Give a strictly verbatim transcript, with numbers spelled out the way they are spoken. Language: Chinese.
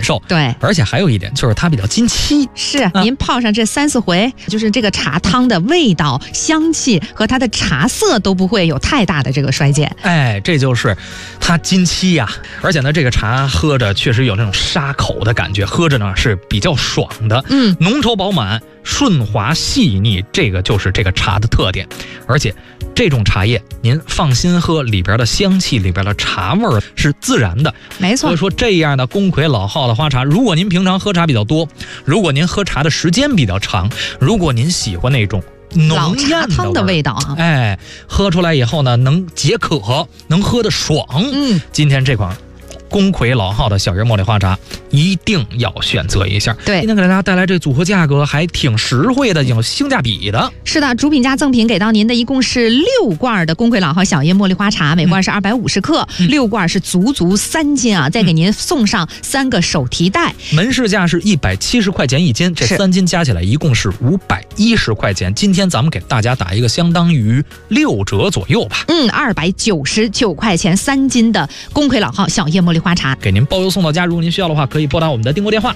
受。 对， 而且还有一点就是它比较经期。 是、啊、您泡上这三四回，就是这个茶汤的味道、香气和它的茶色都不会有太大的这个衰减。 哎，这就是它经期呀、啊。而且呢，这个茶喝着确实有那种沙口的感觉，喝着呢是比较爽的， 嗯， 浓稠饱满、顺滑细腻，这个就是这个茶的特点。而且这种茶叶您放心喝，里边的香气、里边的茶味儿是自然的， 没错。 所以说这样的宫魁老号的花茶，如果您平常喝茶比较多，如果您喝茶的时间比较长，如果您喜欢那种浓艳老茶汤的味道啊， 哎，喝出来以后呢，能解渴，能喝得爽。 嗯， 今天这款宫魁老号的小叶茉莉花茶一定要选择一下。 对， 今天给大家带来这组合价格还挺实惠的，有性价比的。 是的，主品加赠品给到您的一共是六罐的宫魁老号小叶茉莉花茶，每罐是二百五十克、嗯，六罐是足足三斤啊！再给您送上三个手提袋， 嗯、门市价是一百七十块钱一斤，这三斤加起来一共是五百一十块钱。今天咱们给大家打一个相当于六折左右吧。 嗯，二百九十九块钱三斤的宫魁老号小叶茉莉花茶， 给您包邮送到家。如果您需要的话，可以拨打我们的订购电话